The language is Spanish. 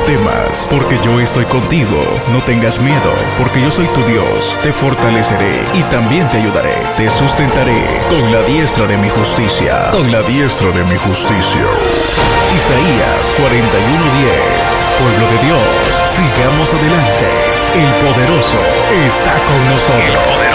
temas, porque yo estoy contigo. No tengas miedo, porque yo soy tu Dios. Te fortaleceré y también te ayudaré. Te sustentaré con la diestra de mi justicia. Con la diestra de mi justicia. Isaías 41:10. Pueblo de Dios, sigamos adelante. El poderoso está con nosotros.